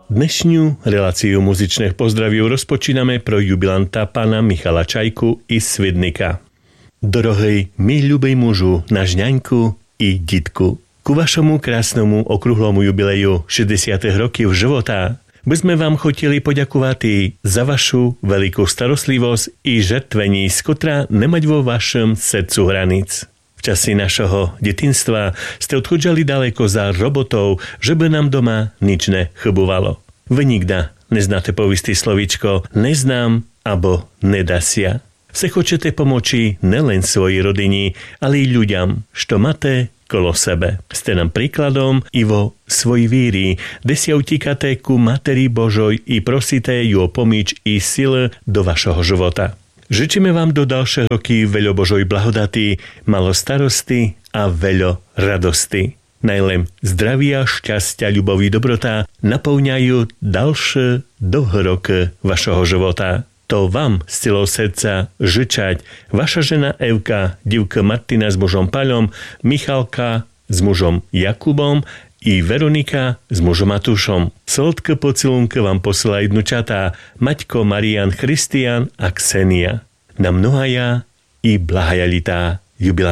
Dnešňu reláciu muzičných pozdraviv rozpočíname pro jubilanta pána Michala Čajku i Svidnika. Dorohej, mi ľubej mužu, na žňaňku i ditku. Ku vašomu krásnomu okrúhlomu jubileju 60. rokів života by sme vám chotili poďakovať za vašu veľkú starostlivosť i žertvení, z kotra nemať vo vašom srdcu hranic. V časi našeho detinstva ste odchodžali daleko za robotou, že by nám doma nič nechybovalo. Vy nikda neznáte povistý slovíčko neznám abo nedasia. Se chcete pomoci nelen svojej rodini, ale i ľuďam, što máte kolo sebe. Ste nám príkladom i vo svojej víry, kde si utíkate ku Materi Božoj i prosíte ju o pomíč i sile do vašeho života. Žičíme vám do ďalšie roky veľo Božoj blahodaty, malo starosti a veľo radosti. Najlem zdravia, šťastia, ľubovi, dobrota naplňajú ďalšie dlhé roky vašeho života. To vám z celého srdca žičať vaša žena Evka, divka Martina s mužom Paľom, Michalka s mužom Jakubom i Veronika s mužom Matúšom. Sladké pocilunky vám posielajú vnúčatá Maťko, Marian, Christian a Ksenia. Na mnohaja i blahajalitá jubilanta.